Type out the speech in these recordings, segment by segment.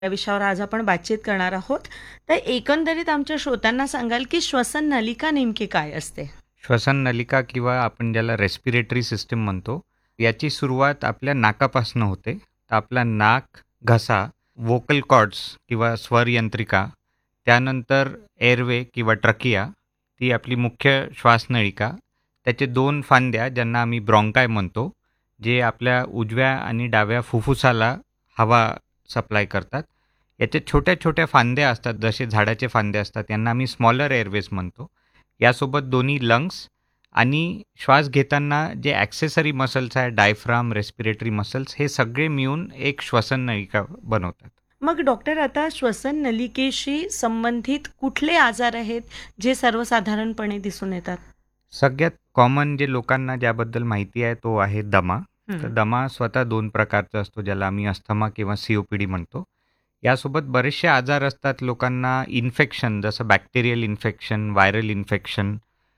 या विषयावर आज आपण बातचीत करणार आहोत. तर एकंदरीत आमच्या श्रोत्यांना सांगाल, की श्वसन नलिका नेमकी काय असते? श्वसन नलिका किंवा आपण ज्याला रेस्पिरेटरी सिस्टीम म्हणतो, याची सुरुवात आपल्या नाकापासून होते. तर आपला नाक, घसा, व्होकल कॉर्ड्स किंवा स्वर यंत्रिका, त्यानंतर एअरवे किंवा ट्रकिया, ती आपली मुख्य श्वासनळिका, त्याचे 2 फांद्या ज्यांना आम्ही ब्रॉन्काय म्हणतो, जे आपल्या उजव्या आणि डाव्या फुफ्फुसाला हवा सप्लाय करतात. याच्या छोट्या-छोट्या फांद्या असतात, जसे झाडाचे फांदे असतात, यांना आम्ही स्मॉलर एअरवेज म्हणतो. यासोबत दोन्ही लंग्स आणि श्वास घेताना जे ॲक्सेसरी मसल्स आहे, डायफ्राम, रेस्पिरेटरी मसल्स, हे सगळे मिळून एक श्वसन नलिका बनवतात. मग डॉक्टर, आता श्वसन नलिकेशी संबंधित कुठले आजार आहेत, जे सर्वसाधारणपणे दिसून येतात? सगळ्यात कॉमन जे लोकांना ज्याबद्दल माहिती आहे तो आहे दमा. तर दमा स्वतः 2 प्रकारचा असतो, ज्याला आम्ही अस्थमा किंवा COPD म्हणतो. यासोबत बरेचसे आजार असतात लोकांना. इन्फेक्शन, जसं बॅक्टेरियल इन्फेक्शन, व्हायरल इन्फेक्शन,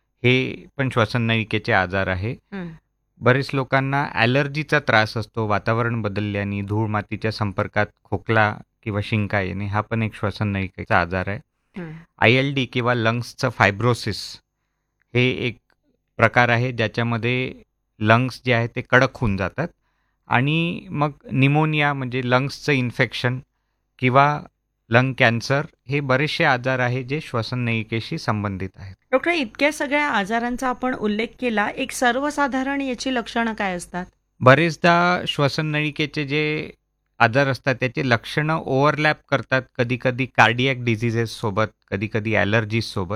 हे पण श्वसननलिकेचे आजार आहे. बरेच लोकांना ॲलर्जीचा त्रास असतो. वातावरण बदलल्याने धूळ मातीच्या संपर्कात खोकला किंवा शिंका येणे, हा पण एक श्वसननलिकेचा आजार आहे. ILD किंवा लंग्सचं फायब्रोसिस हे एक प्रकार आहे, ज्याच्यामध्ये लंग्स जे आहे ते कडक होऊन जातात आणि मग निमोनिया म्हणजे लंग्सचं इन्फेक्शन किंवा लंग कॅन्सर, हे बरेचसे आजार आहे जे श्वसननलिकेशी संबंधित आहेत. डॉक्टर, इतक्या सगळ्या आजारांचा आपण उल्लेख केला. एक सर्वसाधारण याची लक्षणं काय असतात? बरेचदा श्वसननलिकेचे जे आजार असतात त्याचे लक्षणं ओव्हरलॅप करतात, कधी-कधी कार्डियॅक डिझिजेस सोबत, कधी-कधी ॲलर्जीज सोबत.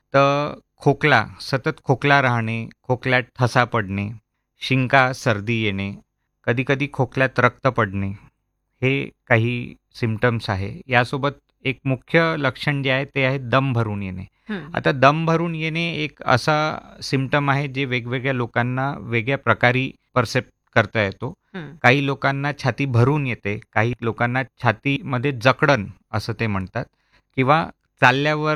तर खोकला, सतत खोकला राहणे, खोकल्यात ठसा पडणे, शिंका, सर्दी येणे, कधी-कधी खोकल्यात रक्त पडणे, हे काही सिम्पटम्स आहे. यासोबत एक मुख्य लक्षण जे आहे ते आहे दम भरून येणे. आता दम भरून येणे एक असा सिम्पटम आहे जे वेगवेगळ्या लोकांना वेगळ्या प्रकारे परसेप्ट करता येतो. काही लोकांना छाती भरून येते, काही लोकांना छातीमध्ये जकडण असं ते म्हणतात, किंवा चालल्यावर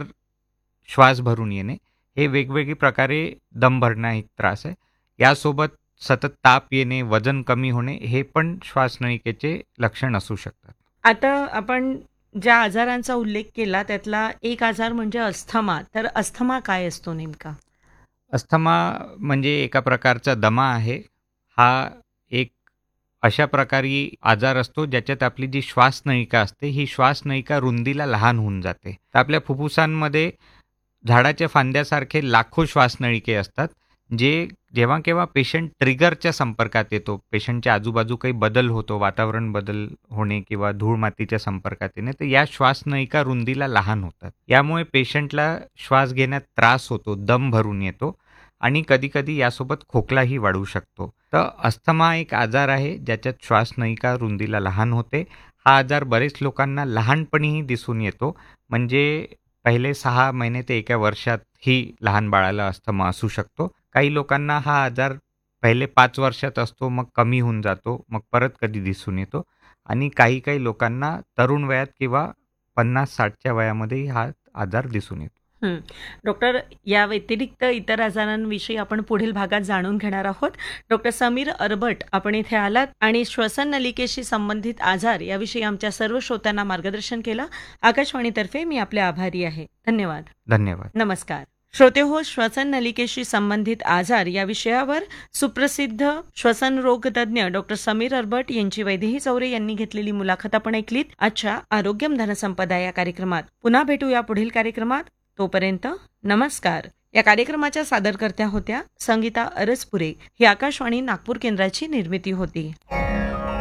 श्वास भरून येणे, हे वेगवेगळी प्रकारे दम भरणं एक त्रास आहे. यासोबत सतत ताप येणे, वजन कमी होणे, हे पण श्वासनलिकेचे लक्षण असू शकतात. आता आपण ज्या आजारांचा उल्लेख केला त्यातला एक आजार म्हणजे अस्थमा. तर अस्थमा काय असतो नेमका? अस्थमा म्हणजे एका प्रकारचा दमा आहे. हा एक अशा प्रकारे आजार असतो ज्याच्यात आपली जी श्वासनलिका असते, ही श्वासनलिका रुंदीला लहान होऊन जाते. तर आपल्या फुफ्फुसांमध्ये झाडाच्या फांद्यासारखे लाखो श्वासनलिके असतात, जे जेव्हा केव्हा पेशंट ट्रिगरच्या संपर्कात येतो, पेशंटच्या आजूबाजू काही बदल होतो, वातावरण बदल होणे किंवा धूळ मातीच्या संपर्कात येणे, तर या श्वासनलिका रुंदीला लहान होतात. यामुळे पेशंटला श्वास घेण्यात त्रास होतो, दम भरून येतो आणि कधीकधी यासोबत खोकलाही वाढू शकतो. तर अस्थमा एक आजार आहे ज्याच्यात श्वासनलिका रुंदीला लहान होते. हा आजार बरेच लोकांना लहानपणीही दिसून येतो, म्हणजे पहिले 6 महिने ते 1 वर्षातही लहान बाळाला अस्थमा असू शकतो. काही लोकांना हा आजार पहिले 5 वर्षात असतो, मग कमी होऊन जातो, मग परत कधी दिसून येतो आणि काही लोकांना तरुण वयात किंवा 50-60च्या वयामध्येही हा आजार दिसून येतो. डॉक्टर, या व्यतिरिक्त इतर आजारांविषयी आपण पुढील भागात जाणून घेणार आहोत. डॉक्टर समीर अरबट, आपण इथे आलात आणि श्वसन नलिकेशी संबंधित आजार याविषयी आमच्या सर्व श्रोत्यांना मार्गदर्शन केलं. आकाशवाणीतर्फे मी आपले आभारी आहे. धन्यवाद. धन्यवाद. नमस्कार श्रोते हो, श्वसन नलिकेशी संबंधित आजार या विषयावर सुप्रसिद्ध श्वसन रोग तज्ज्ञ डॉक्टर समीर अरबट यांची वैदेही चौरे यांनी घेतलेली मुलाखत आपण ऐकलीत आजच्या आरोग्यम धनसंपदा या कार्यक्रमात. पुन्हा भेटूया पुढील कार्यक्रमात. तोपर्यंत नमस्कार. या कार्यक्रमाच्या सादरकर्त्या होत्या संगीता अरसपुरे. ही आकाशवाणी नागपूर केंद्राची निर्मिती होती.